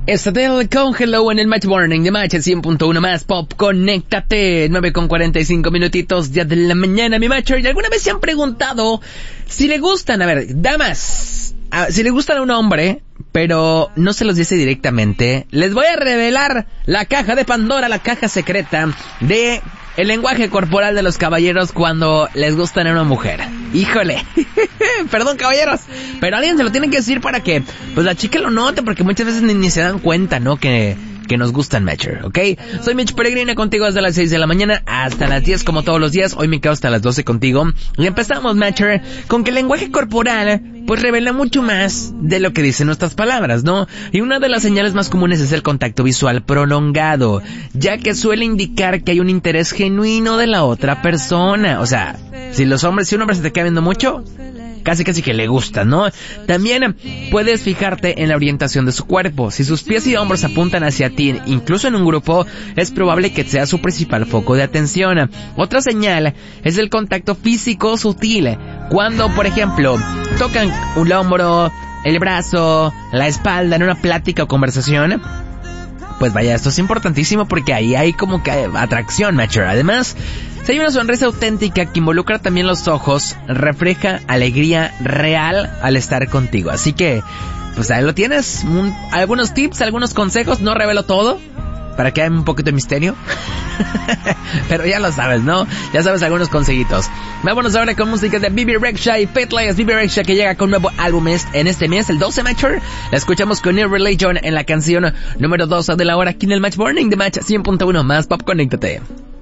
Estadel con Hello en el Match Morning de Match 100.1 más Pop. Conéctate, 9:45 minutitos ya de la mañana, mi Matcher. ¿Y alguna vez se han preguntado si le gustan, a ver, damas, si le gustan a un hombre, pero no se los dice directamente? Les voy a revelar la caja de Pandora, la caja secreta de el lenguaje corporal de los caballeros cuando les gustan a una mujer. Híjole, perdón, caballeros, pero alguien se lo tiene que decir para que pues la chica lo note, porque muchas veces ni se dan cuenta, ¿no? Que nos gustan, Matcher, ¿ok? Soy Mitch Peregrina, contigo desde las 6 de la mañana hasta las 10 como todos los días. Hoy me quedo hasta las 12 contigo. Y empezamos, Matcher, con que el lenguaje corporal pues revela mucho más de lo que dicen nuestras palabras, ¿no? Y una de las señales más comunes es el contacto visual prolongado, ya que suele indicar que hay un interés genuino de la otra persona. O sea, si un hombre se te queda viendo mucho, casi que le gusta, ¿no? También puedes fijarte en la orientación de su cuerpo. Si sus pies y hombros apuntan hacia ti, incluso en un grupo, es probable que sea su principal foco de atención. Otra señal es el contacto físico sutil. Cuando, por ejemplo, tocan un hombro, el brazo, la espalda en una plática o conversación, pues vaya, esto es importantísimo porque ahí hay como que atracción, Matcher. Además, si hay una sonrisa auténtica que involucra también los ojos, refleja alegría real al estar contigo. Así que, pues ahí lo tienes. Algunos tips, algunos consejos, no revelo todo, para que haya un poquito de misterio. Pero ya lo sabes, ¿no? Ya sabes algunos consejitos. Vámonos ahora con música de Bebe Rexha y Faithless. Bebe Rexha que llega con un nuevo álbum en este mes, el 12, Matcher. La escuchamos con New Religion en la canción número 2 de la hora aquí en el Match Morning de Match 100.1 más Pop. Conéctate.